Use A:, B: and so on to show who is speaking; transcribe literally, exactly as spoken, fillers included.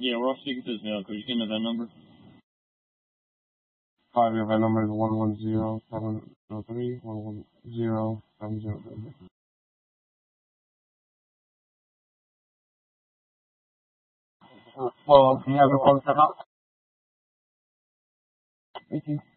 A: Yeah, we're all speaking to this mail. Could you give me that number?
B: Five year V I N number is one one zero seven zero three one one zero seven zero three. Well, can you have the phone set up? Thank you.